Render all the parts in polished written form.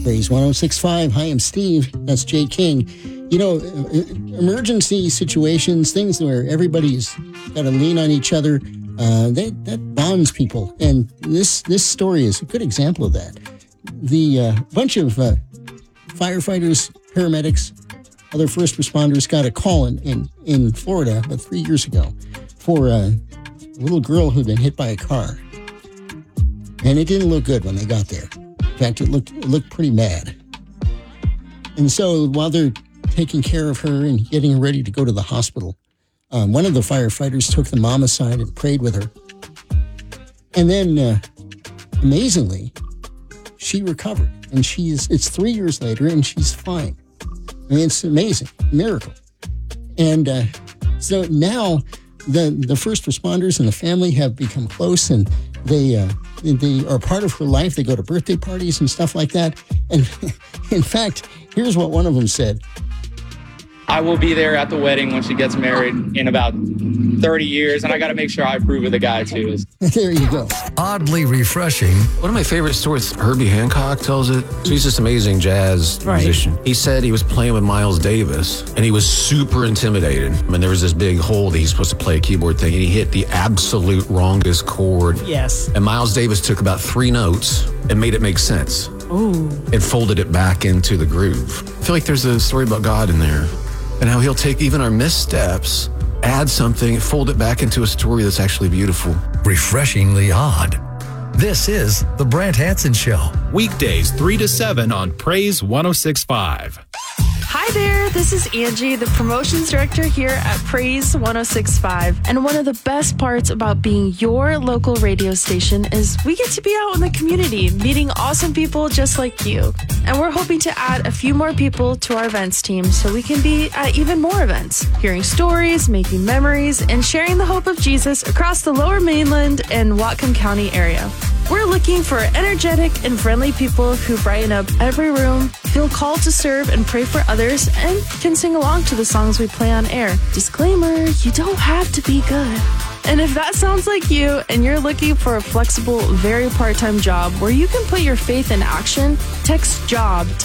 Praise 106.5. Hi, I'm Steve. That's Jay King. You know, emergency situations, things where everybody's got to lean on each other, that bonds people. And this story is a good example of that. The bunch of firefighters, paramedics, other first responders got a call in Florida about 3 years ago for a little girl who'd been hit by a car. And it didn't look good when they got there. In fact, it looked pretty bad. And so while they're taking care of her and getting her ready to go to the hospital, one of the firefighters took the mom aside and prayed with her. And then, amazingly, she recovered. And it's 3 years later, and she's fine. I mean, it's amazing. Miracle. And so now the first responders and the family have become close, and they are part of her life. They go to birthday parties and stuff like that. And in fact, here's what one of them said. I will be there at the wedding when she gets married in about 30 years, and I got to make sure I approve of the guy, too. There you go. Oddly refreshing. One of my favorite stories, Herbie Hancock tells it. He's this amazing jazz musician. He said he was playing with Miles Davis, and he was super intimidated. I mean, there was this big hole that he's supposed to play a keyboard thing, and he hit the absolute wrongest chord. Yes. And Miles Davis took about 3 notes and made it make sense. Ooh. And folded it back into the groove. I feel like there's a story about God in there. And how he'll take even our missteps, add something, fold it back into a story that's actually beautiful. Refreshingly odd. This is The Brant Hansen Show. Weekdays 3 to 7 on Praise 106.5. Hi there, this is Angie, the promotions director here at Praise 106.5. And one of the best parts about being your local radio station is we get to be out in the community, meeting awesome people just like you. And we're hoping to add a few more people to our events team so we can be at even more events, hearing stories, making memories, and sharing the hope of Jesus across the Lower Mainland and Whatcom County area. We're looking for energetic and friendly people who brighten up every room, feel called to serve and pray for others, and can sing along to the songs we play on air. Disclaimer, you don't have to be good. And if that sounds like you and you're looking for a flexible, very part-time job where you can put your faith in action, text JOB to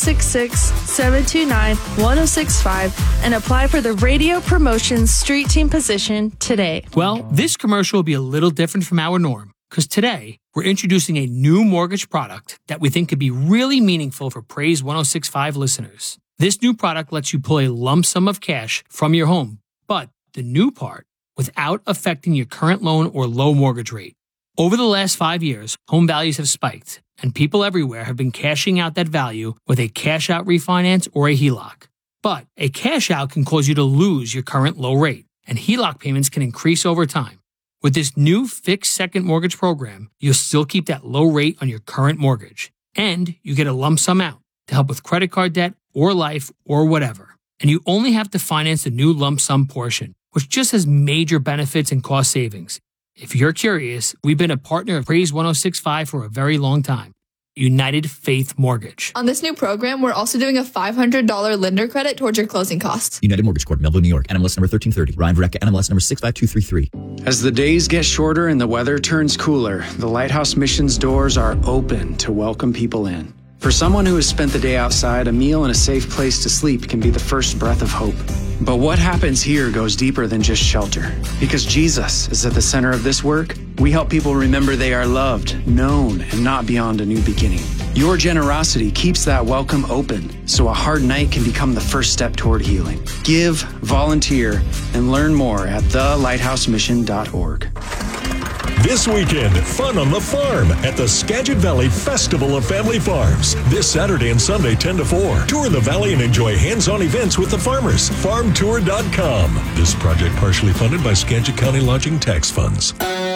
866-729-1065 and apply for the Radio Promotions Street Team position today. Well, this commercial will be a little different from our norm, because today we're introducing a new mortgage product that we think could be really meaningful for Praise 106.5 listeners. This new product lets you pull a lump sum of cash from your home, but the new part, without affecting your current loan or low mortgage rate. Over the last 5 years, home values have spiked, and people everywhere have been cashing out that value with a cash-out refinance or a HELOC. But a cash-out can cause you to lose your current low rate, and HELOC payments can increase over time. With this new fixed second mortgage program, you'll still keep that low rate on your current mortgage, and you get a lump sum out to help with credit card debt or life or whatever. And you only have to finance the new lump sum portion, which just has major benefits and cost savings. If you're curious, we've been a partner of Praise 106.5 for a very long time. United Faith Mortgage. On this new program, we're also doing a $500 lender credit towards your closing costs. United Mortgage Corp, Melville, New York. NMLS number 1330. Ryan Verrecka, NMLS number 65233. As the days get shorter and the weather turns cooler, the Lighthouse Mission's doors are open to welcome people in. For someone who has spent the day outside, a meal and a safe place to sleep can be the first breath of hope. But what happens here goes deeper than just shelter. Because Jesus is at the center of this work, we help people remember they are loved, known, and not beyond a new beginning. Your generosity keeps that welcome open, so a hard night can become the first step toward healing. Give, volunteer, and learn more at thelighthousemission.org. This weekend, fun on the farm at the Skagit Valley Festival of Family Farms. This Saturday and Sunday, 10 to 4. Tour the valley and enjoy hands-on events with the farmers. FarmTour.com. This project partially funded by Skagit County Lodging Tax Funds.